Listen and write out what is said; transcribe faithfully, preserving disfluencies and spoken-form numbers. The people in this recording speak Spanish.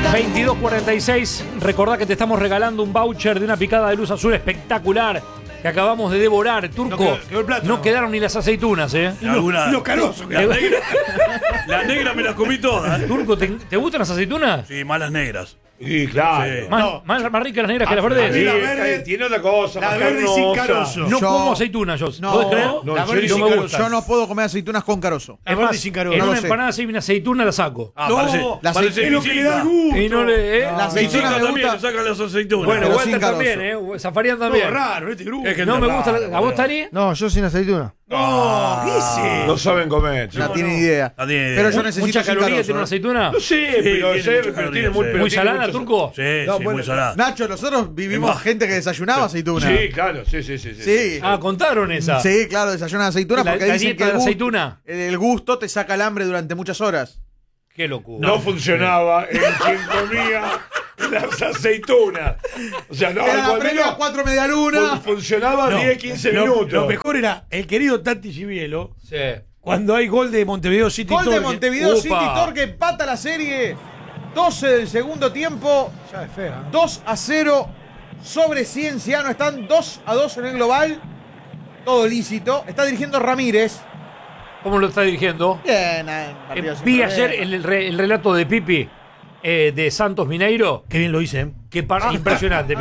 veintidós cuarenta y seis. Recordá que te estamos regalando un voucher de una picada de luz azul espectacular que acabamos de devorar. Turco, No quedó- quedó el plátano. no quedaron ni las aceitunas, ¿eh? Y los, y los carosos. La negra, la negra me las comí todas. Turco, ¿te, te gustan las aceitunas? Sí, malas negras. Sí, claro. Sí. Más, No. más, más ricas las negras que las a verdes. mí la Sí, verde- tiene otra cosa. la más verde sin carnosa. carozo. No Yo- como aceitunas, yo. No, ¿Podés creer? No, La en verde serio, sin no me carozo. gusta. Yo no puedo comer aceitunas con carozo. La Es verde más, sin carozo. en No una lo sé. empanada si viene aceituna la saco. Ah, No, parece, la parece Es lo que le da el visita. gusto. Y no le. ¿eh? La Visita aceituna me también gusta. le sacan las aceitunas. Bueno, pero Walter sin carozo. también, ¿eh? Zafarian Todo también. raro, este grupo. Es que No me gusta. raro, la- ¿A vos, boludo. Tari? No, yo sin aceituna. No, ¿qué hice? No saben comer. No chicos. tiene idea. No tiene idea. Pero yo necesito ¿Mucha sin caloría carozo, tiene una ¿eh? aceituna? No sé, pero, tiene sé, muchas pero tiene calorías, muy, sí. pero ¿Muy tiene salada, muchas- Turco? Sí, No, sí, bueno, muy salada. Nacho, nosotros vivimos Es más. gente que desayunaba aceituna. Sí, claro, sí, sí, sí. Sí. Ah, contaron esa. Sí, claro, desayunan aceitunas La- porque la dicen dieta que el de la gusto, aceituna. el gusto te saca el hambre durante muchas horas. Qué locura. No funcionaba en quien comía las aceitunas. O sea, no, Era la cuando previa, no, cuatro media luna. fun- funcionaba No, diez, quince lo- minutos. Lo mejor era el querido Tati Gibielo. Sí. Cuando hay gol de Montevideo City Gol de Torque. Montevideo Upa. City Torque empata la serie. doce del segundo tiempo. Ya es fea. dos a cero sobre Cienciano. Están dos a dos en el global. Todo lícito. Está dirigiendo Ramírez. ¿Cómo lo está dirigiendo? Bien, eh, Eh, partido sin vi problema. ayer el, el re- el relato de Pipi eh, de Santos Mineiro. Qué bien lo hice, ¿eh? Que par- impresionante.